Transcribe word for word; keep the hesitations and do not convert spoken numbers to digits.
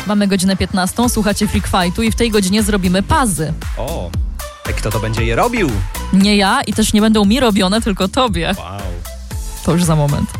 Mamy godzinę piętnastą, słuchacie Freak Fightu i w tej godzinie zrobimy pazy. O, a kto to będzie je robił? Nie ja i też nie będą mi robione, tylko tobie. Wow. To już za moment.